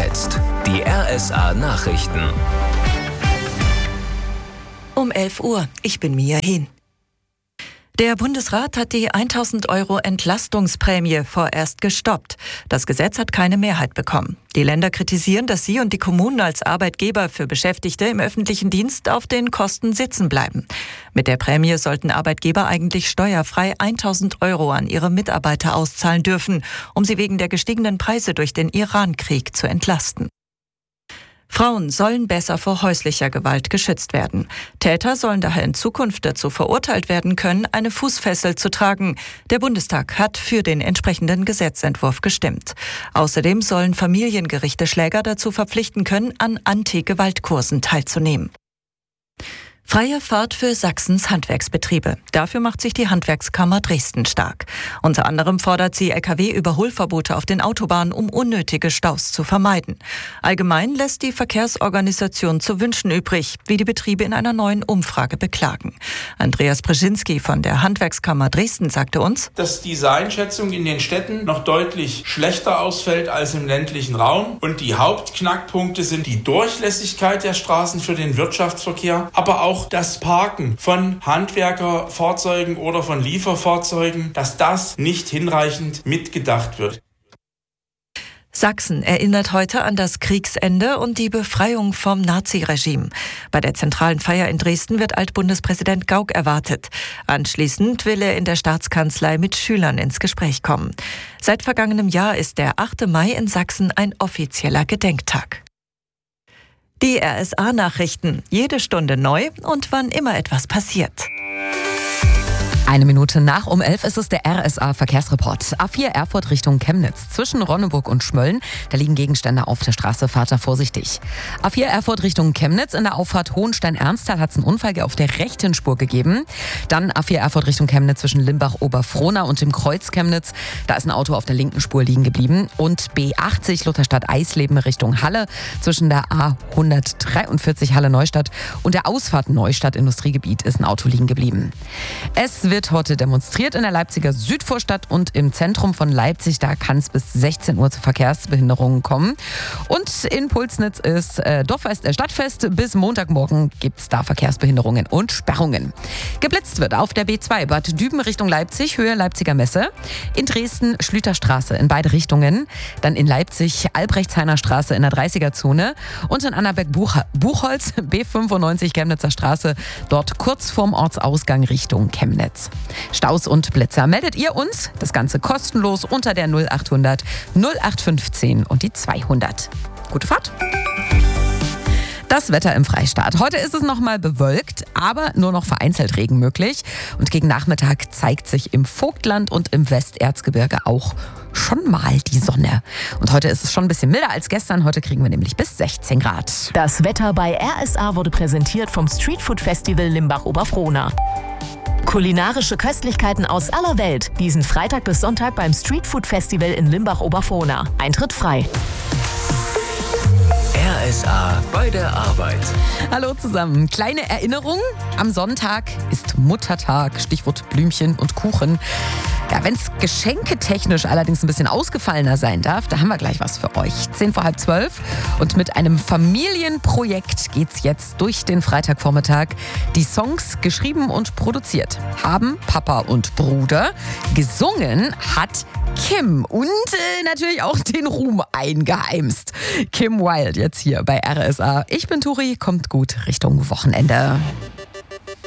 jetzt die RSA Nachrichten. Um 11 Uhr, ich bin Mia Hehn. Der Bundesrat hat die 1.000 € Entlastungsprämie vorerst gestoppt. Das Gesetz hat keine Mehrheit bekommen. Die Länder kritisieren, dass sie und die Kommunen als Arbeitgeber für Beschäftigte im öffentlichen Dienst auf den Kosten sitzen bleiben. Mit der Prämie sollten Arbeitgeber eigentlich steuerfrei 1.000 € an ihre Mitarbeiter auszahlen dürfen, um sie wegen der gestiegenen Preise durch den Iran-Krieg zu entlasten. Frauen sollen besser vor häuslicher Gewalt geschützt werden. Täter sollen daher in Zukunft dazu verurteilt werden können, eine Fußfessel zu tragen. Der Bundestag hat für den entsprechenden Gesetzentwurf gestimmt. Außerdem sollen Familiengerichte Schläger dazu verpflichten können, an Anti-Gewalt-Kursen teilzunehmen. Freie Fahrt für Sachsens Handwerksbetriebe. Dafür macht sich die Handwerkskammer Dresden stark. Unter anderem fordert sie Lkw-Überholverbote auf den Autobahnen, um unnötige Staus zu vermeiden. Allgemein lässt die Verkehrsorganisation zu wünschen übrig, wie die Betriebe in einer neuen Umfrage beklagen. Andreas Brzezinski von der Handwerkskammer Dresden sagte uns, dass diese Einschätzung in den Städten noch deutlich schlechter ausfällt als im ländlichen Raum. Und die Hauptknackpunkte sind die Durchlässigkeit der Straßen für den Wirtschaftsverkehr, aber auch das Parken von Handwerkerfahrzeugen oder von Lieferfahrzeugen, dass das nicht hinreichend mitgedacht wird. Sachsen erinnert heute an das Kriegsende und die Befreiung vom Naziregime. Bei der zentralen Feier in Dresden wird Altbundespräsident Gauck erwartet. Anschließend will er in der Staatskanzlei mit Schülern ins Gespräch kommen. Seit vergangenem Jahr ist der 8. Mai in Sachsen ein offizieller Gedenktag. Die RSA-Nachrichten, jede Stunde neu und wann immer etwas passiert. 1 Minute nach um 11 ist es der RSA-Verkehrsreport. A4 Erfurt Richtung Chemnitz. Zwischen Ronneburg und Schmölln, da liegen Gegenstände auf der Straße. Fahrt da vorsichtig. A4 Erfurt Richtung Chemnitz. In der Auffahrt Hohenstein-Ernsthal hat es einen Unfall auf der rechten Spur gegeben. Dann A4 Erfurt Richtung Chemnitz zwischen Limbach-Oberfrohna und dem Kreuz Chemnitz. Da ist ein Auto auf der linken Spur liegen geblieben. Und B80 Lutherstadt-Eisleben Richtung Halle. Zwischen der A143 Halle-Neustadt und der Ausfahrt Neustadt-Industriegebiet ist ein Auto liegen geblieben. Es wird heute demonstriert in der Leipziger Südvorstadt und im Zentrum von Leipzig. Da kann es bis 16 Uhr zu Verkehrsbehinderungen kommen. Und in Pulsnitz ist Stadtfest. Bis Montagmorgen gibt es da Verkehrsbehinderungen und Sperrungen. Geblitzt wird auf der B2 Bad Düben Richtung Leipzig, Höhe Leipziger Messe. In Dresden Schlüterstraße in beide Richtungen. Dann in Leipzig Albrechtshainer Straße in der 30er-Zone. Und in Annaberg-Buchholz B95 Chemnitzer Straße. Dort kurz vorm Ortsausgang Richtung Chemnitz. Staus und Blitzer meldet ihr uns. Das Ganze kostenlos unter der 0800 0815 und die 200. Gute Fahrt! Das Wetter im Freistaat. Heute ist es noch mal bewölkt, aber nur noch vereinzelt Regen möglich. Und gegen Nachmittag zeigt sich im Vogtland und im Westerzgebirge auch schon mal die Sonne. Und heute ist es schon ein bisschen milder als gestern. Heute kriegen wir nämlich bis 16 Grad. Das Wetter bei RSA wurde präsentiert vom Streetfood Festival Limbach-Oberfrohna. Kulinarische Köstlichkeiten aus aller Welt. Diesen Freitag bis Sonntag beim Streetfood Festival in Limbach-Oberfrohna. Eintritt frei. RSA bei der Arbeit. Hallo zusammen. Kleine Erinnerung. Am Sonntag ist Muttertag. Stichwort Blümchen und Kuchen. Ja, wenn es geschenketechnisch allerdings ein bisschen ausgefallener sein darf, da haben wir gleich was für euch. 10:11. Und mit einem Familienprojekt geht's jetzt durch den Freitagvormittag. Die Songs geschrieben und produziert haben Papa und Bruder. Gesungen hat Kim und natürlich auch den Ruhm eingeheimst. Kim Wilde jetzt hier bei RSA. Ich bin Turi, kommt gut Richtung Wochenende.